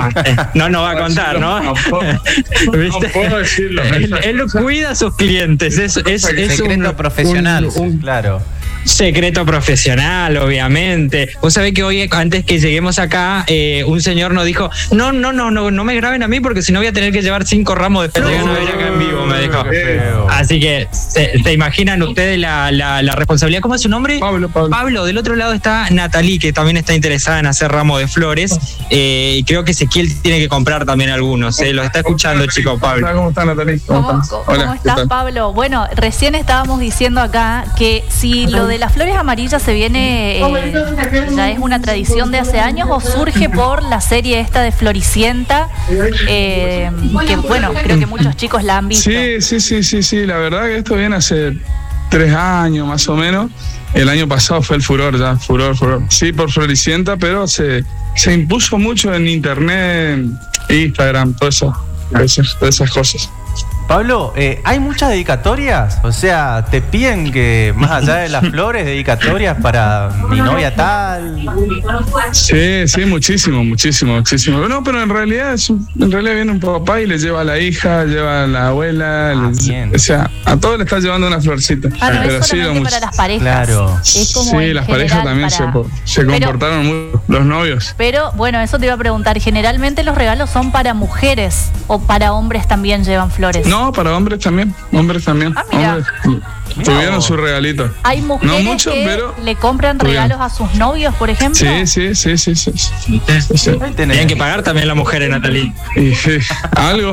no va a contar, ¿no? No puedo decirlo. Él cuida a sus clientes, es secreto profesional, claro. Secreto profesional, obviamente. Vos sabés que hoy, antes que lleguemos acá, un señor nos dijo, no me graben a mí porque si no voy a tener que llevar 5 ramos de flores acá en vivo, me dijo. Así que, ¿se imaginan ustedes la responsabilidad? ¿Cómo es su nombre? Pablo. Del otro lado está Natalie, que también está interesada en hacer ramos de flores. Y creo que Ezequiel tiene que comprar también algunos. Lo está escuchando, chico, Pablo. ¿Cómo estás, Natalie? ¿Cómo estás, Pablo? Bueno, recién estábamos diciendo acá que si lo de las flores amarillas se viene, ya es una tradición de hace años, o surge por la serie esta de Floricienta, que bueno, creo que muchos chicos la han visto. Sí, la verdad que esto viene hace 3 años más o menos. El año pasado fue el furor. Sí, por Floricienta, pero se impuso mucho en internet, Instagram, todas esas cosas. Pablo, ¿hay muchas dedicatorias? O sea, ¿te piden que más allá de las flores, dedicatorias para mi novia tal? Sí, muchísimo. No, pero en realidad viene un papá y le lleva a la hija, lleva a la abuela, o sea, a todos le está llevando una florcita. No pero es solamente para las parejas. Claro. Es como sí, las parejas también se comportaron mucho, los novios. Pero bueno, eso te iba a preguntar, generalmente los regalos son para mujeres o para hombres también llevan flores. No, para hombres también. Ah, mira. Tuvieron su regalito. Hay mujeres no mucho, que pero le compran regalos a sus novios, por ejemplo. Sí. Tienen que pagar también las mujeres, Natalie. Algo.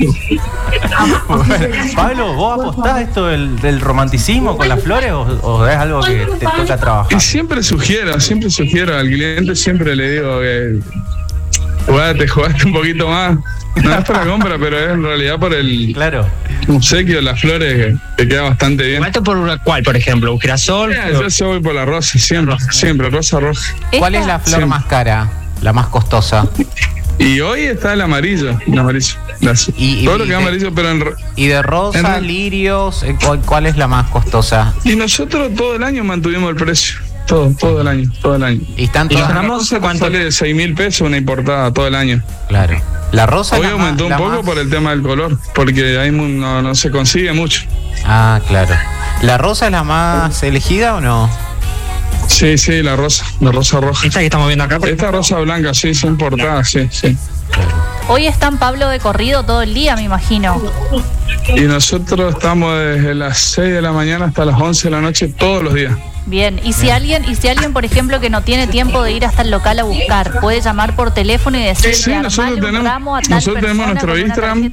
Bueno, Pablo, ¿vos apostás esto del romanticismo con las flores o es algo que te toca trabajar? Y siempre sugiero al cliente, siempre le digo que jugaste un poquito más. No es para la compra, pero es en realidad por el obsequio de las flores que queda bastante bien. ¿Esto por cuál, por ejemplo? ¿Un girasol? Yo voy por la rosa, siempre, rosa roja. ¿Cuál es la flor más cara, la más costosa? Y hoy está el amarillo. Todo lo que es amarillo, pero ¿y de rosa, lirios, cuál es la más costosa? Y nosotros todo el año mantuvimos el precio. Todo el año. ¿Y están todos? ¿La rosa cuánto sale? De 6.000 pesos una importada todo el año. Claro. La rosa hoy aumentó un poco por el tema del color, porque ahí no se consigue mucho. Ah, claro. ¿La rosa es la más elegida o no? Sí, la rosa roja. ¿Esta que estamos viendo acá? Esta rosa blanca, sí, son portadas, sí. Hoy están, Pablo, de corrido todo el día, me imagino. Y nosotros estamos desde las 6 de la mañana hasta las 11 de la noche todos los días. Bien, y si alguien, por ejemplo, que no tiene tiempo de ir hasta el local a buscar, puede llamar por teléfono y decirle nosotros tenemos nuestro Instagram,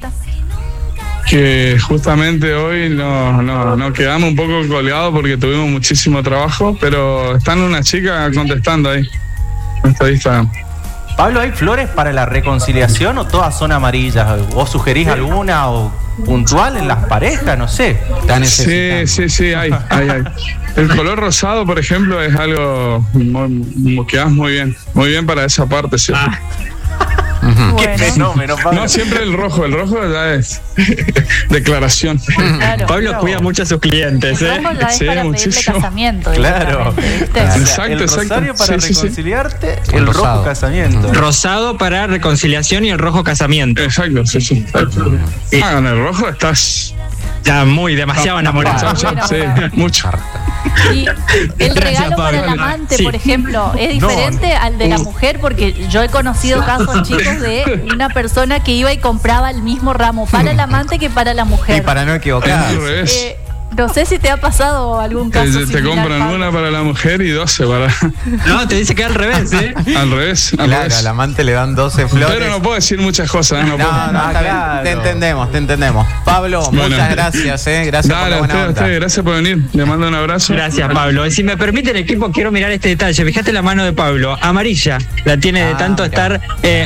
que justamente hoy nos quedamos un poco colgados porque tuvimos muchísimo trabajo, pero están unas chicas contestando ahí, nuestro Instagram. Pablo, ¿hay flores para la reconciliación o todas son amarillas? ¿Vos sugerís alguna o puntual en las parejas? No sé. Sí, hay. El color rosado, por ejemplo, es algo que das muy bien para esa parte, ¿sí? Bueno. Qué fenómeno, Pablo. No, siempre el rojo ya es declaración. Claro, Pablo cuida mucho a sus clientes, El rojo ya es para pedirle casamiento. Claro. Exacto. El rosario para reconciliarte, sí. el rojo casamiento. Rosado para reconciliación y el rojo casamiento. Exacto, sí. Con el rojo estás ya demasiado enamorado. Sí, mucho. Y el regalo para el amante, por ejemplo, ¿es diferente al de la mujer? Porque yo he conocido casos, chicos, de una persona que iba y compraba el mismo ramo para el amante que para la mujer. Y para no equivocarse. No sé si te ha pasado algún caso te similar, compran Pablo. una para la mujer y 12 para... No, te dice que al revés, Al revés. Claro, al amante le dan 12 flores. Pero no puedo decir muchas cosas, No, claro. Te entendemos. Pablo, muchas gracias, Gracias por la buena onda. Gracias por venir. Le mando un abrazo. Gracias, Pablo. Si me permite el equipo, quiero mirar este detalle. Fíjate la mano de Pablo, amarilla. La tiene de tanto estar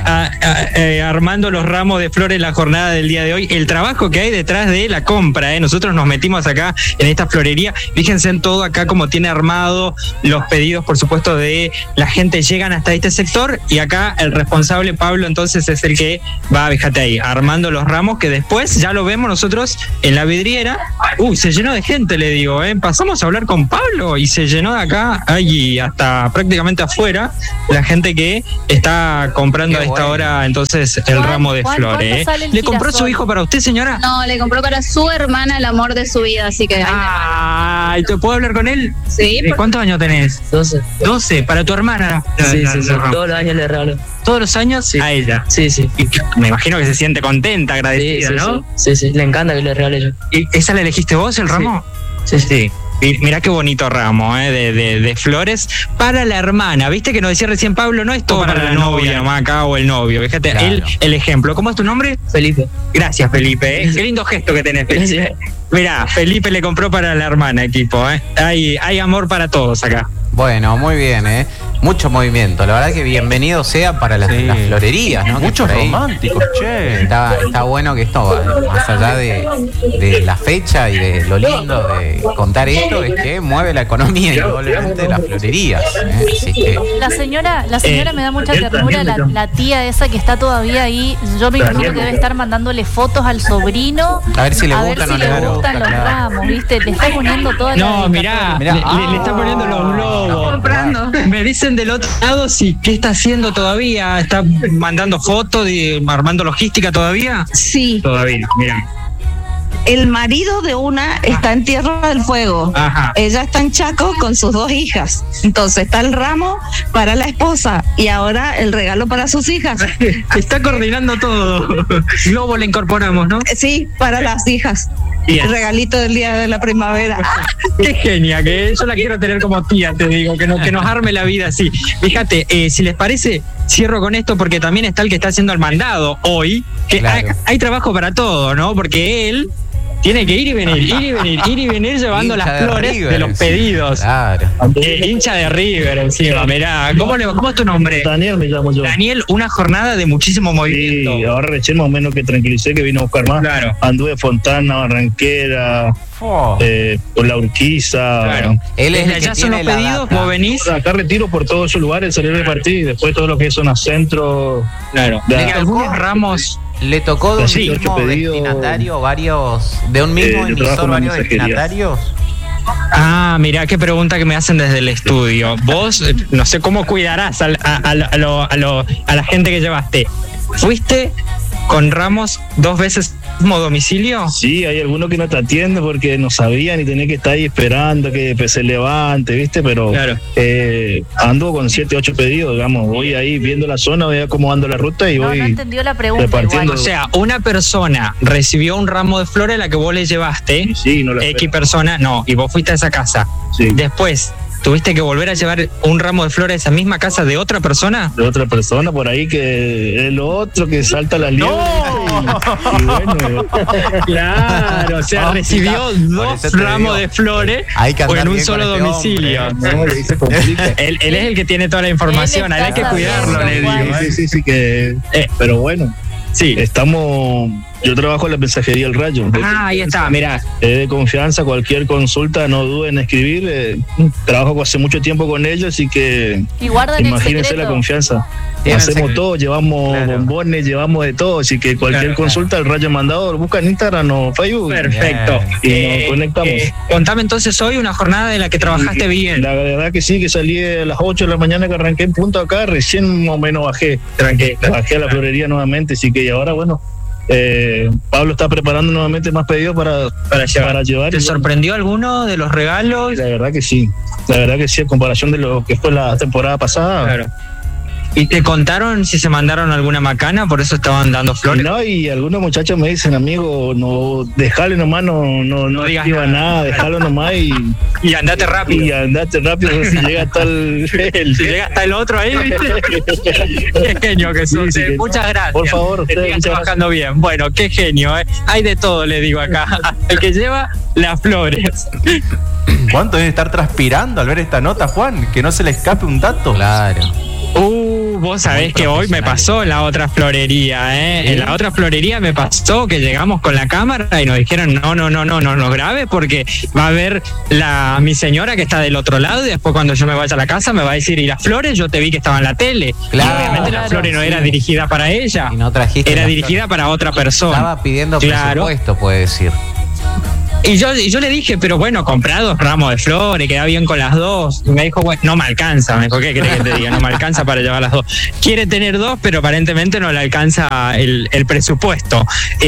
armando los ramos de flores en la jornada del día de hoy. El trabajo que hay detrás de la compra, Nosotros nos metimos acá en esta florería. Fíjense en todo acá como tiene armado los pedidos, por supuesto, de la gente llegan hasta este sector, y acá el responsable Pablo entonces es el que va, fíjate ahí, armando los ramos, que después ya lo vemos nosotros en la vidriera. Se llenó de gente, le digo, pasamos a hablar con Pablo y se llenó de acá, ahí hasta prácticamente afuera, la gente que está comprando a esta hora entonces el ramo de flores. ¿Le compró su hijo para usted, señora? No, le compró para su hermana, el amor de su vida, así que... ¿Y te puedo hablar con él? Sí. ¿Cuántos años tenés? 12. 12, para tu hermana. Sí. Todos los años le regalo. ¿Todos los años? Sí. A ella. Sí. Y me imagino que se siente contenta, agradecida, ¿no? Sí. Le encanta que le regale yo. ¿Y esa la elegiste vos, el ramo? Sí. Y mirá qué bonito ramo, de flores para la hermana. ¿Viste que nos decía recién Pablo? No es todo para la novia nomás acá o el novio. Fíjate, claro. el ejemplo. ¿Cómo es tu nombre? Felipe. Gracias, Felipe. Qué lindo gesto que tenés, Felipe. Mirá, Felipe le compró para la hermana, equipo. Hay amor para todos acá. Bueno, muy bien, mucho movimiento. La verdad que bienvenido sea para las florerías, ¿no? Muchos románticos, che. Está bueno que esto, más allá de la fecha y de lo lindo de contar esto, es que mueve la economía indudablemente de las florerías. Así que... La señora me da mucha ternura, la tía esa que está todavía ahí. Yo me imagino que debe estar mandándole fotos al sobrino. A ver si le gustan o no le gustan los ramos, ¿viste? Le está poniendo toda la... No, mirá, le está poniendo los globos. Comprando. Me dicen del otro lado ¿qué está haciendo todavía? ¿Está mandando fotos y armando logística todavía? Sí. Todavía, mira. El marido de una está en Tierra del Fuego. Ajá. Ella está en Chaco con sus 2 hijas. Entonces está el ramo para la esposa y ahora el regalo para sus hijas. Está coordinando todo. Globo le incorporamos, ¿no? Sí, para las hijas. Bien. El regalito del día de la primavera. Qué genia, que yo la quiero tener como tía, te digo, que nos arme la vida así. Fíjate, si les parece, cierro con esto porque también está el que está haciendo el mandado hoy, que claro. hay trabajo para todo, ¿no? Porque él tiene que ir y venir llevando Hincha las de flores River, de los pedidos. Claro. Hincha de River encima, mirá. ¿Cómo es tu nombre? Daniel me llamo yo. Daniel, una jornada de muchísimo movimiento. Sí, ahora recién más o menos que tranquilicé que vine a buscar más. Claro. Anduve Fontana, Barranquera, por la Urquiza. Claro. Él es Desde el que allá son tiene los la pedidos, data. vos venís. Acá retiro por todos esos lugares, salir de partir y después todo lo que es zona centro. Claro. De De algunos ramos. ¿Le tocó de un Sí, mismo 8 pedidos. destinatario de un mismo yo trabajo emisor en varios mensajería. destinatarios? Mirá qué pregunta que me hacen desde el estudio. Vos, no sé cómo cuidarás a la gente que llevaste. ¿Fuiste con ramos 2 veces mismo domicilio? Sí, hay algunos que no te atienden porque no sabían y tenés que estar ahí esperando que se levante, ¿viste? Pero Claro. ando con 7, 8 pedidos, digamos. Voy ahí viendo la zona, voy acomodando la ruta y No voy entendió la pregunta repartiendo. igual. O sea, una persona recibió un ramo de flores a la que vos le llevaste, Sí, no la X persona, no, y vos fuiste a esa casa. Sí. Después, ¿tuviste que volver a llevar un ramo de flores a esa misma casa de otra persona? De otra persona por ahí que es lo otro que salta las liebres. Y bueno, Claro, o sea, recibió Por 2 eso te ramos digo, de flores hay que o andar en un bien solo con este domicilio. hombre, no, ahí se complica. Él es el que tiene toda la información, Él hay que está cuidarlo, le sabiendo, digo. Juan. Sí, que. Pero bueno, Sí. yo trabajo en la mensajería El Rayo. Ahí está, mirá. Es de confianza, cualquier consulta, no duden en escribir. Trabajo hace mucho tiempo con ellos, así que Y guardan el imagínense secreto. la confianza. Tienen Hacemos secreto. todo, llevamos Claro. bombones, llevamos de todo, así que cualquier Claro, consulta, El Rayo Mandador, busca en Instagram o Facebook. Perfecto. Y nos conectamos. Contame entonces hoy una jornada de la que trabajaste bien. La verdad que sí, que salí a las 8 de la mañana que arranqué en punto acá, recién más o menos bajé. Bajé a la florería nuevamente, así que y ahora bueno, Pablo está preparando nuevamente más pedidos para llevar. ¿Te Y sorprendió alguno de los regalos? la verdad que sí, en comparación de lo que fue la temporada pasada. Claro. ¿Y te contaron si se mandaron alguna macana? Por eso estaban dando flores. No, y algunos muchachos me dicen, amigo, no, dejale nomás, no digas escriba nada, dejalo nomás Y andate rápido. y andate rápido si llega hasta el Si llega hasta el otro ahí, ¿viste? Qué genio que sos. Sí, sí, Muchas gracias. por favor, que ustedes, sigas muchas trabajando bien. Bueno, qué genio, ¿eh? Hay de todo, le digo acá. El que lleva las flores. ¿Cuánto debe estar transpirando al ver esta nota, Juan? Que no se le escape un dato. Claro. Vos sabés que hoy me pasó en la otra florería, ¿eh? ¿Sí? En la otra florería me pasó que llegamos con la cámara y nos dijeron no grabes porque va a ver mi señora que está del otro lado y después cuando yo me vaya a la casa me va a decir, ¿y las flores? Yo te vi que estaba en la tele. Claro, y obviamente las flores no era dirigida para ella, Y no trajiste era las dirigida para otra persona. Estaba pidiendo Claro. presupuesto, puede decir. Y yo le dije, pero bueno, comprá 2 ramos de flores, queda bien con las 2. Y me dijo, bueno, no me alcanza. Me dijo, ¿qué querés que te diga? No me alcanza para llevar las 2. Quiere tener 2, pero aparentemente no le alcanza el presupuesto.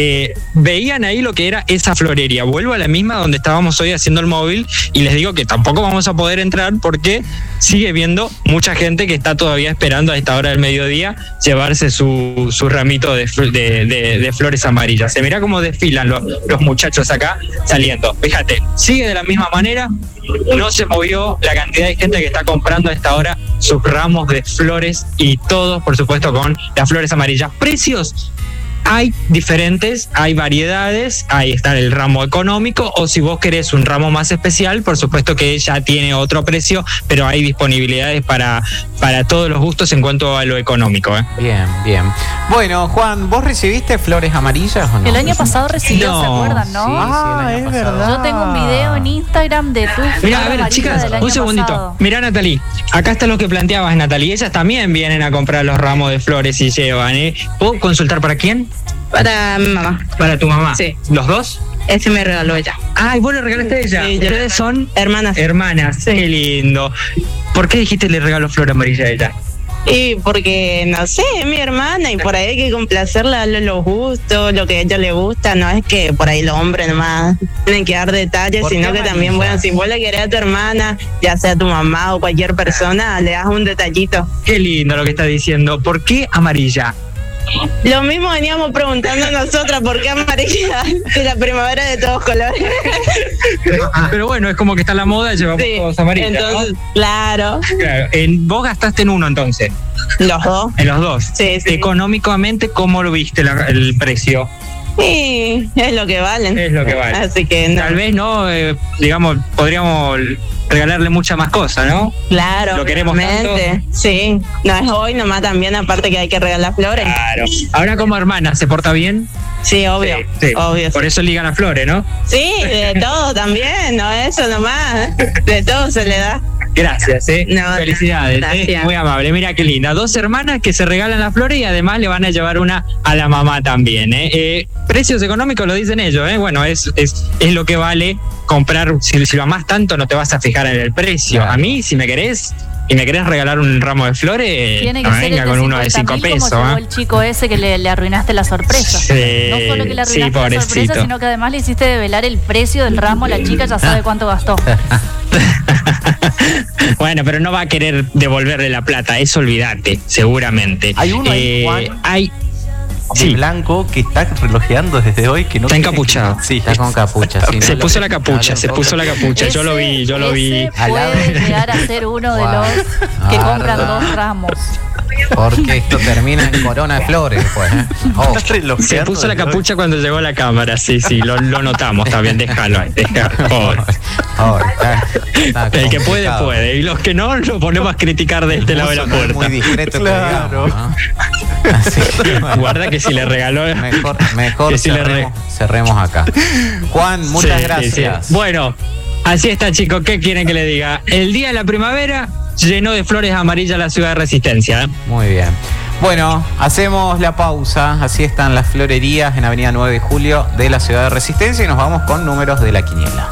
Veían ahí lo que era esa florería. Vuelvo a la misma donde estábamos hoy haciendo el móvil y les digo que tampoco vamos a poder entrar porque sigue viendo mucha gente que está todavía esperando a esta hora del mediodía llevarse su ramito de flores amarillas. Se mira cómo desfilan los muchachos acá saliendo. Fíjate, sigue de la misma manera, no se movió la cantidad de gente que está comprando a esta hora sus ramos de flores y todos, por supuesto, con las flores amarillas. Precios hay diferentes, hay variedades, ahí está el ramo económico o si vos querés un ramo más especial, por supuesto que ya tiene otro precio, pero hay disponibilidades para todos los gustos en cuanto a lo económico. Bien, bien. Bueno, Juan, ¿vos recibiste flores amarillas o no? El año pasado recibió, No. ¿se acuerdan, no? Sí, el año es pasado. verdad. Yo tengo un video en Instagram de tu Mira, a flor ver, amarilla chicas, del año un segundito. pasado. Mirá, Natalie, acá está lo que planteabas, Natalie. Ellas también vienen a comprar los ramos de flores y llevan, ¿eh? ¿Puedo consultar para quién? Para mi mamá. Para tu mamá. Sí. ¿Los dos? Ese me regaló ella. Ay, vos le regalaste a ella. Sí, yo Ustedes son Hermanas. hermanas. Qué lindo. ¿Por qué dijiste le regalo flor amarilla a ella? Y porque, no sé, es mi hermana y por ahí hay que complacerla, darle los gustos, lo que a ella le gusta. No es que por ahí los hombres nomás tienen que dar detalles, ¿Por qué sino que también, amarilla? bueno, si vos le querés a tu hermana, ya sea tu mamá o cualquier persona, le das un detallito. Qué lindo lo que está diciendo. ¿Por qué amarilla? Lo mismo veníamos preguntando nosotras, ¿por qué amarilla? Si la primavera de todos colores. Pero bueno, es como que está la moda, llevamos Sí, todos amarillas, entonces, ¿no? claro, Claro. Vos gastaste en uno entonces, los dos. en los dos. Sí, sí. Económicamente, ¿cómo lo viste el precio? Sí, es lo que valen. Es lo que vale. Así que no. Tal vez no, digamos, podríamos regalarle muchas más cosas, ¿no? Claro, ¿Lo queremos obviamente. Sí, no es hoy nomás también, aparte que hay que regalar flores. Claro. Ahora como hermana, ¿se porta bien? Sí, obvio, Sí. obvio. Por eso ligan a flores, ¿no? Sí, de todo también, no eso nomás, de todo se le da. Gracias, No, felicidades, gracias. muy amable. Mira qué linda, 2 hermanas que se regalan las flores y además le van a llevar una a la mamá también. Precios económicos lo dicen ellos, bueno, es lo que vale comprar. Si lo amás tanto, no te vas a fijar en el precio. Claro. A mí, si me querés regalar un ramo de flores, Tiene que no ser venga el con uno de 5 50.000 pesos. como llegó el chico ese que le arruinaste la sorpresa. Sí, No solo que le sí, arruinaste la sorpresa, pobrecito. sino que además le hiciste develar el precio del ramo. La chica ya sabe cuánto gastó. Bueno, pero no va a querer devolverle la plata, eso olvídate, seguramente. Hay uno ahí, Juan, hay de sí, blanco que está relojeando desde hoy que no Está quiere encapuchado. que- Sí, Está con capucha. sí, se no, puso lo- la capucha, se puso la capucha, yo lo vi. Ese Al lado. puede llegar a ser uno de Guau. los que compran Guarda. 2 ramos. Porque esto termina en corona de flores después. Oh, Está relojeando Se puso la desde hoy. capucha cuando llegó a la cámara, sí, lo notamos, está bien, déjalo ahí, pobre. oh, está El que puede, complicado. puede, y los que no, lo ponemos a criticar de este lado de la Puso, no es puerta. muy discreto, que Claro. digamos, ¿no? Así que, bueno, Guarda que si le regaló... mejor que si le re- cerremos acá. Juan, muchas Sí, gracias. sí. Bueno, así está, chicos. ¿Qué quieren que le diga? El día de la primavera llenó de flores amarillas la ciudad de Resistencia. Muy bien. Bueno, hacemos la pausa. Así están las florerías en Avenida 9 de Julio de la ciudad de Resistencia y nos vamos con números de la quiniela.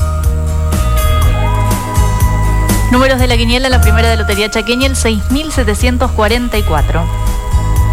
Números de la quiniela, la primera de Lotería Chaqueña, el 6.744.